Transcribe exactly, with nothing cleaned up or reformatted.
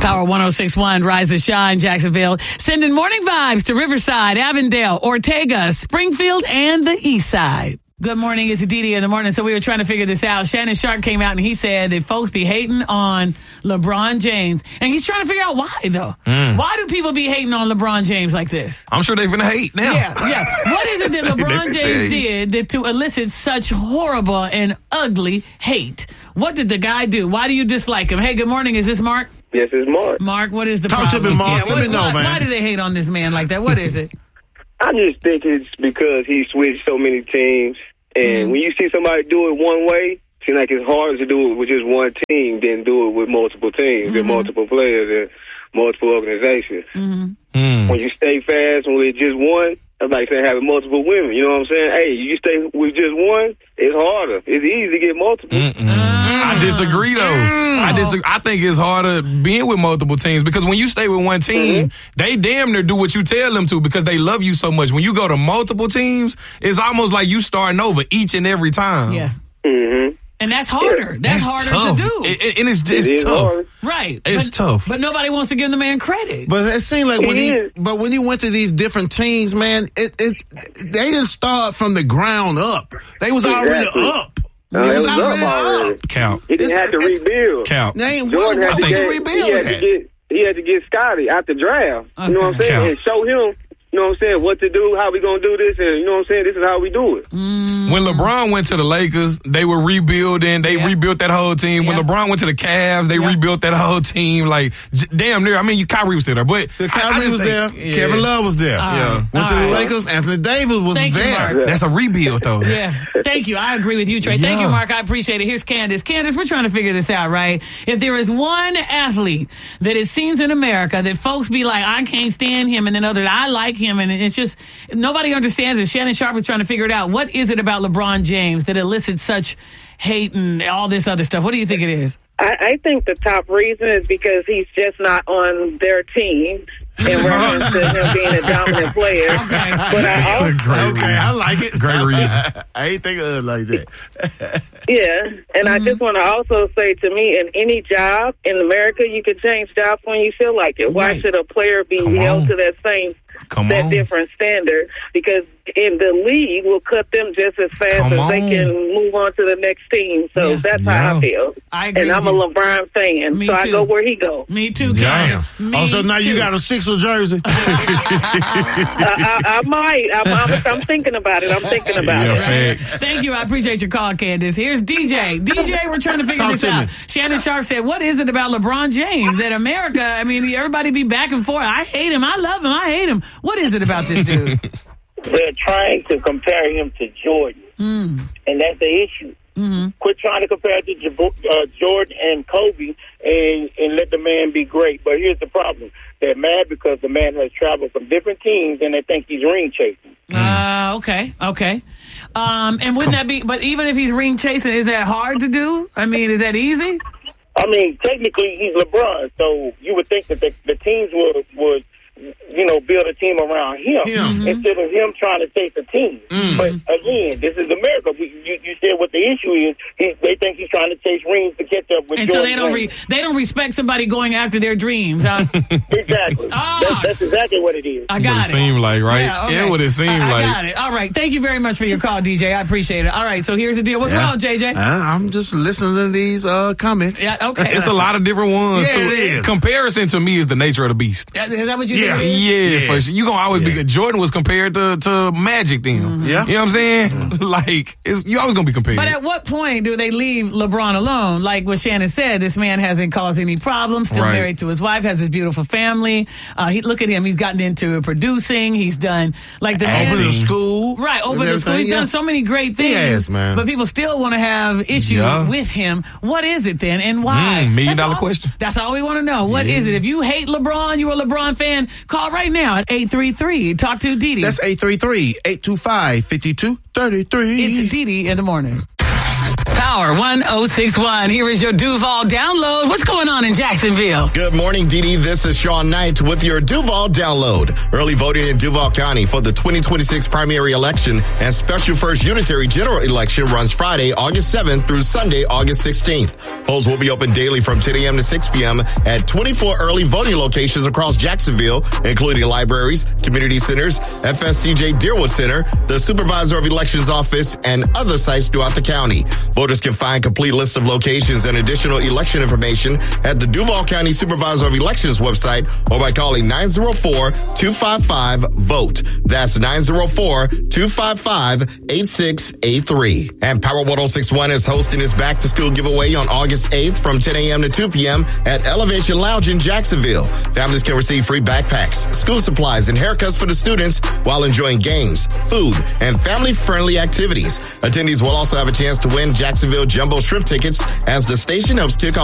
Power one oh six point one, Rise and Shine, Jacksonville. Sending morning vibes to Riverside, Avondale, Ortega, Springfield, and the East Side. Good morning. It's Didi in the morning. So we were trying to figure this out. Shannon Sharp came out and he said that folks be hating on LeBron James. And he's trying to figure out why, though. Mm. Why do people be hating on LeBron James like this? I'm sure they're going to hate now. Yeah, yeah. What is it that LeBron James did that to elicit such horrible and ugly hate? What did the guy do? Why do you dislike him? Hey, good morning. Is this Mark? Yes, it's Mark. Mark, what is the Talk problem? to me, Mark. Yeah, Let what, me know, why, man. Why do they hate on this man like that? What is it? I just think it's because he switched so many teams. And Mm-hmm. when you see somebody do it one way, it seems like it's harder to do it with just one team than do it with multiple teams, mm-hmm. and multiple players, and multiple organizations. Mm-hmm. Mm. When you stay fast with just one, that's like saying having multiple women. You know what I'm saying? Hey, you stay with just one, it's harder. It's easy to get multiple. Mm-mm. I disagree, though. Mm. I disagree. I think it's harder being with multiple teams because when you stay with one team, mm-hmm. they damn near do what you tell them to because they love you so much. When you go to multiple teams, it's almost like you starting over each and every time. Yeah. Mm-hmm. And that's harder. That's, That's harder tough. to do. It, it, and it's, it's It is tough. hard. Right. It's but, tough. But nobody wants to give the man credit. But it seemed like when It he, is. but when he went to these different teams, man, it, it they didn't start from the ground up. They was already Exactly. up. No, It it was was up already already. up. Count. He didn't It's- have to it's- rebuild. Count. They ain't Jordan what had to they get, can he rebuild had to that. get he had to get Scotty out the draft. Okay. You know what I'm saying? Count. And show him, you know what I'm saying, what to do, how we gonna do this, and you know what I'm saying, this is how we do it. Mm. When LeBron went to the Lakers, they were rebuilding. They Yeah. rebuilt that whole team. When Yeah. LeBron went to the Cavs, they Yeah. rebuilt that whole team. Like, j- damn near. I mean, you Kyrie was still there, but The I- I Kyrie just was think- there. yeah. Kevin Love was there. All Yeah. right. Went to All the right. Lakers. Anthony Davis was Thank you, there. Mark. That's a rebuild, though. Yeah. Thank you. I agree with you, Trey. Thank Yeah. you, Mark. I appreciate it. Here's Candace. Candace, we're trying to figure this out, right? If there is one athlete that it seems in America that folks be like, I can't stand him, and then others, I like him, and it's just, nobody understands it. Shannon Sharp is trying to figure it out. What is it about LeBron James that elicits such hate and all this other stuff? What do you think it is? I, I think the top reason is because he's just not on their team in reference to him being a dominant player. Okay. But I That's also, a great Okay, reason. I like it. Great reason. I ain't think of it like that. yeah, and I just want to also say, to me, in any job in America, you can change jobs when you feel like it. Why Right. should a player be Come held on. to that same Come that on. different standard? Because in the league will cut them just as fast Come as they on. can move on to the next team. So Yeah. that's Yeah. how I feel. I agree And I'm with a you. LeBron fan, Me so I too. go where he goes. Me too, Damn. Candace. Me Also, now you too. got a Sixer jersey. I, I, I might. I'm, I'm, I'm thinking about it. I'm thinking about Yeah, it. facts. Thank you. I appreciate your call, Candace. Here's D J. D J, we're trying to figure Talk this to out. me. Shannon Sharp said, what is it about LeBron James that America, I mean, everybody be back and forth. I hate him. I love him. I hate him. What is it about this dude? They're trying to compare him to Jordan, Mm. and that's the issue. Mm-hmm. Quit trying to compare it to Jabo- uh, Jordan and Kobe and, and let the man be great. But here's the problem. They're mad because the man has traveled from different teams and they think he's ring chasing. Uh, okay. Okay. Um, and wouldn't that be, but even if he's ring chasing, is that hard to do? I mean, is that easy? I mean, technically, he's LeBron, so you would think that the, the teams would, would, you know, build a team around him Him. instead of him trying to chase a team. Mm. But again, this is America. We, you, you said what the issue is. He, they think he's trying to chase rings to catch up with And so Jordan. they don't re- they don't respect somebody going after their dreams, huh? Exactly. Ah. That's, that's exactly what it is. I What got it it. seemed like, right? Yeah, okay. Yeah, what it seemed I, I like. got it. All right. Thank you very much for your call, D J. I appreciate it. All right. So here's the deal. What's Yeah. wrong, J J? Uh, I'm just listening to these uh, comments. Yeah. Okay. It's a lot of different ones, Yeah, too. it is. Comparison to me is the nature of the beast. Is that what you Yeah. think? it is? Yeah, Yeah. for sure. You gonna always be Yeah. good. Jordan was compared to, to Magic then. Mm-hmm. Yeah. You know what I'm saying? Like, it's, you always gonna be compared. But at what point do they leave LeBron alone? Like what Shannon said, this man hasn't caused any problems, still Right. married to his wife, has his beautiful family. Uh, he, look at him. He's gotten into producing. He's done, like the man. Open a school. Right, open and the school. He's everything, done yeah. so many great things. has, man. But people still want to have issue Yeah. with him. What is it then, and why? Mm, million That's dollar all- question. That's all we want to know. What is it? If you hate LeBron, you're a LeBron fan, call right now at eight three three. Talk to Didi. That's eight three three, eight two five, five two three three. It's Didi in the morning. Power one oh six point one. Here is your Duval download. What's going on in Jacksonville? Good morning, Dee Dee. This is Sean Knight with your Duval download. Early voting in Duval County for the twenty twenty-six primary election and special first unitary general election runs Friday, August seventh through Sunday, August sixteenth. Polls will be open daily from ten a.m. to six p.m. at twenty-four early voting locations across Jacksonville, including libraries, community centers, F S C J Deerwood Center, the Supervisor of Elections Office, and other sites throughout the county. Voters can find complete list of locations and additional election information at the Duval County Supervisor of Elections website or by calling nine oh four, two five five, VOTE. That's nine oh four, two five five, eight six eight three. And Power one oh six point one is hosting its back to school giveaway on August eighth from ten a.m. to two p.m. at Elevation Lounge in Jacksonville. Families can receive free backpacks, school supplies, and haircuts for the students while enjoying games, food, and family-friendly activities. Attendees will also have a chance to win Jacksonville Jumbo Shrimp tickets as the station helps kick off